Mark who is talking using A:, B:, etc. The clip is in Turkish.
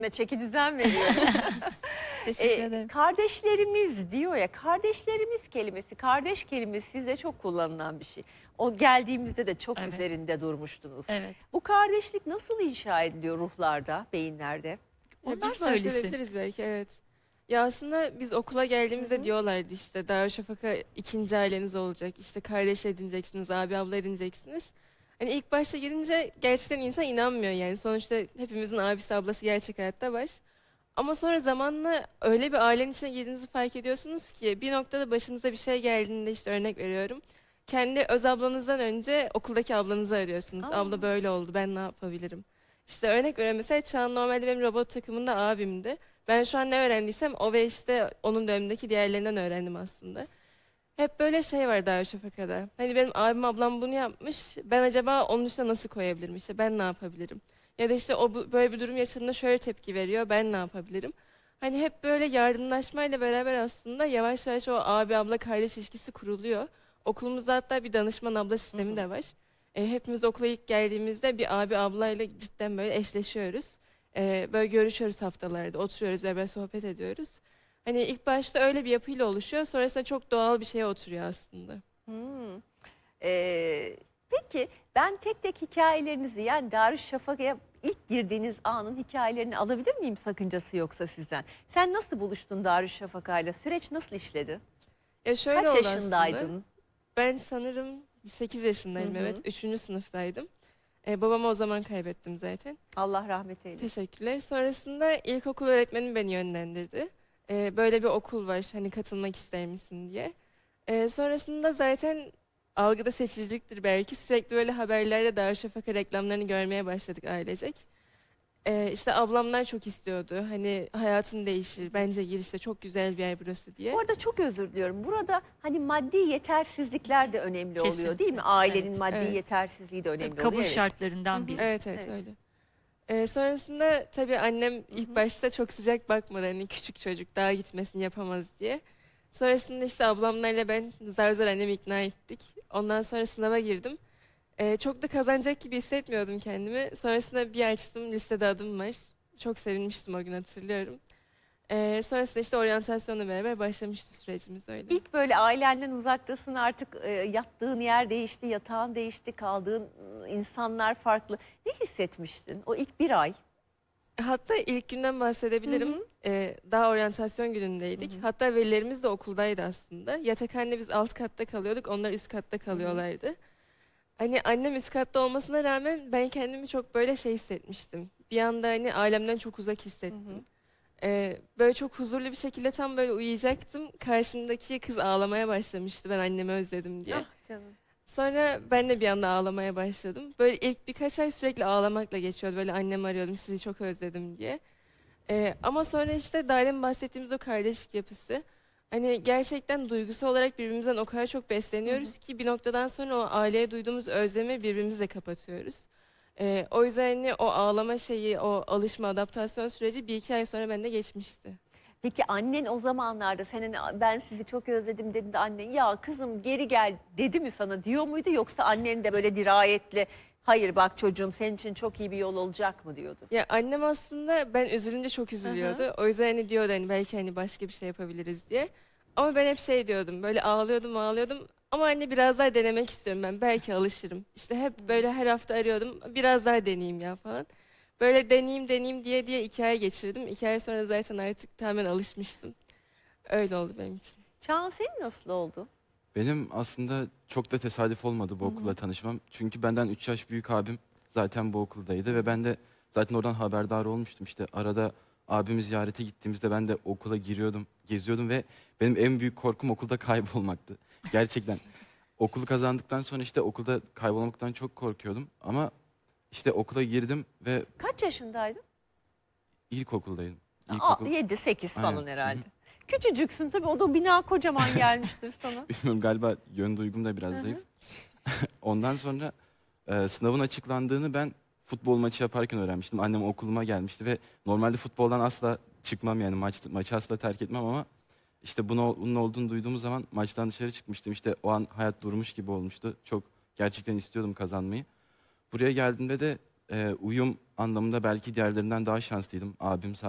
A: Çeki düzen veriyor.
B: Teşekkür ederim.
A: Kardeşlerimiz diyor ya, kardeşlerimiz kelimesi, kardeş kelimesi size çok kullanılan bir şey. O geldiğimizde de çok
B: Evet.
A: üzerinde durmuştunuz.
B: Evet.
A: Bu kardeşlik nasıl inşa ediliyor ruhlarda, beyinlerde?
C: Ya
B: Onlar
C: biz
B: söylesin.
C: bahsedebiliriz belki, evet. Ya aslında biz okula geldiğimizde diyorlardı işte Darüşşafaka ikinci aileniz olacak. İşte kardeş edineceksiniz, abi abla edineceksiniz. Hani ilk başta gidince gerçekten insan inanmıyor yani. Sonuçta hepimizin abisi ablası gerçek hayatta var. Ama sonra zamanla öyle bir ailenin içine girdiğinizi fark ediyorsunuz ki bir noktada başınıza bir şey geldiğinde, işte örnek veriyorum. Kendi öz ablanızdan önce okuldaki ablanızı arıyorsunuz.
A: Aa.
C: Abla böyle oldu, ben ne yapabilirim? İşte örnek veriyorum, mesela Çağan normalde benim robot takımında abimdi. Ben şu an ne öğrendiysem o ve işte onun dönemindeki diğerlerinden öğrendim aslında. Hep böyle şey var Darüşşafaka'da. Hani benim abim ablam bunu yapmış. Ben acaba onun üstüne nasıl koyabilirim? İşte ben ne yapabilirim? Ya da işte o böyle bir durum yaşadığında şöyle tepki veriyor. Ben ne yapabilirim? Hani hep böyle yardımlaşmayla beraber aslında yavaş yavaş o abi abla kardeş ilişkisi kuruluyor. Okulumuzda hatta bir danışman abla sistemi de var. Hepimiz okula ilk geldiğimizde bir abi ablayla cidden böyle eşleşiyoruz. Böyle görüşüyoruz haftalarda, oturuyoruz, beraber sohbet ediyoruz. Hani ilk başta öyle bir yapıyla oluşuyor, sonrasında çok doğal bir şeye oturuyor aslında.
A: Hmm. Peki ben tek tek hikayelerinizi, yani Darüşşafaka'ya ilk girdiğiniz anın hikayelerini alabilir miyim, sakıncası yoksa sizden? Sen nasıl buluştun Darüşşafaka'yla? Süreç nasıl işledi?
C: Ya şöyle
A: Kaç
C: oldu aslında.
A: yaşındaydın?
C: Ben sanırım 8 yaşındaydım,
A: Hı hı.
C: evet. Üçüncü sınıftaydım. Babamı o zaman kaybettim zaten.
A: Allah rahmet eylesin.
C: Teşekkürler. Sonrasında ilkokul öğretmenim beni yönlendirdi. Böyle bir okul var, hani katılmak ister misin diye. Sonrasında zaten algıda seçiciliktir belki. Sürekli böyle haberlerde Darüşşafaka reklamlarını görmeye başladık ailecek. İşte ablamlar çok istiyordu. Hani hayatın değişir, bence gir, işte çok güzel bir yer burası diye.
A: Bu arada çok özür diliyorum. Burada hani maddi yetersizlikler de önemli oluyor değil mi?
B: Kesinlikle.
A: Ailenin
B: Evet.
A: maddi
C: Evet.
A: yetersizliği de
B: Tabii
A: önemli
B: kabul
A: oluyor. Evet. Hı
B: şartlarından
A: hı.
B: biri.
C: Evet, evet,
A: Evet.
C: öyle. Sonrasında tabii annem
A: Hı
C: ilk
A: hı.
C: başta çok sıcak bakmadı, hani küçük çocuk daha gitmesini yapamaz diye. Sonrasında işte ablamlarla ben zar zor annemi ikna ettik. Ondan sonra sınava girdim. Çok da kazanacak gibi hissetmiyordum kendimi. Sonrasında bir açtım, listede adım var. Çok sevinmiştim o gün, hatırlıyorum. Sonrasında işte oryantasyonla beraber başlamıştı sürecimiz öyle.
A: İlk böyle ailenden uzaktasın artık, yattığın yer değişti, yatağın değişti, kaldığın insanlar farklı. Ne hissetmiştin o ilk bir ay?
C: Hatta ilk günden
A: Hı
C: bahsedebilirim.
A: hı.
C: Daha oryantasyon
A: Hı
C: günündeydik.
A: hı.
C: Hatta velilerimiz de okuldaydı aslında. Yatakhanede biz alt katta kalıyorduk, onlar üst katta
A: Hı hı.
C: kalıyorlardı. Hani annem üst katta olmasına rağmen ben kendimi çok böyle şey hissetmiştim. Bir anda hani ailemden çok uzak
A: Hı hı.
C: hissettim. Böyle çok huzurlu bir şekilde tam böyle uyuyacaktım. Karşımdaki kız ağlamaya başlamıştı, ben annemi özledim diye.
A: Ah canım.
C: Sonra ben de bir anda ağlamaya başladım. Böyle ilk birkaç ay sürekli ağlamakla geçiyordu. Böyle annemi arıyordum, sizi çok özledim diye. Ama sonra işte daha demin bahsettiğimiz o kardeşlik yapısı. Hani gerçekten duygusal olarak birbirimizden o kadar çok
A: Hı hı.
C: besleniyoruz ki bir noktadan sonra o aileye duyduğumuz özlemi birbirimizle kapatıyoruz. O yüzden hani o ağlama şeyi, o alışma, adaptasyon süreci bir iki ay sonra bende geçmişti.
A: Peki annen o zamanlarda senin, ben sizi çok özledim dediğinde annen ya kızım geri gel dedi mi sana, diyor muydu, yoksa annen de böyle dirayetle hayır bak çocuğum senin için çok iyi bir yol olacak mı diyordu?
C: Ya annem aslında ben üzülünce çok
A: Hı hı.
C: üzülüyordu. O yüzden hani diyordu hani belki hani başka bir şey yapabiliriz diye. Ama ben hep şey diyordum, böyle ağlıyordum ağlıyordum. Ama anne biraz daha denemek istiyorum ben, belki alışırım. İşte hep böyle her hafta arıyordum, biraz daha deneyeyim ya falan. Böyle deneyeyim deneyeyim diye diye 2 ay geçirdim. 2 ay sonra zaten artık tamamen alışmıştım. Öyle oldu benim için.
A: Çağan senin nasıl oldu?
D: Benim aslında çok da tesadüf olmadı bu
A: Hı
D: okulla
A: hı.
D: tanışmam. Çünkü benden 3 yaş büyük abim zaten bu okuldaydı
A: Hı
D: ve
A: hı.
D: ben de zaten oradan haberdar olmuştum. İşte arada abimi ziyarete gittiğimizde ben de okula giriyordum, geziyordum ve benim en büyük korkum okulda kaybolmaktı. Gerçekten okulu kazandıktan sonra işte okulda kaybolmaktan çok korkuyordum. Ama işte okula girdim ve
A: Kaç yaşındaydın?
D: ilkokuldaydım. İlkokul,
A: 7-8
D: aynen.
A: falan herhalde. Küçücüksün tabii, o da bina kocaman gelmiştir sana.
D: Bilmiyorum, galiba yön duygum da
A: Hı
D: biraz zayıf.
A: hı.
D: Ondan sonra sınavın açıklandığını ben futbol maçı yaparken öğrenmiştim. Annem okuluma gelmişti ve normalde futboldan asla çıkmam, yani maçı asla terk etmem, ama işte bunun olduğunu duyduğumuz zaman maçtan dışarı çıkmıştım. İşte o an hayat durmuş gibi olmuştu. Çok gerçekten istiyordum kazanmayı. Buraya geldiğimde de uyum anlamında belki diğerlerinden daha şanslıydım. Abim sağ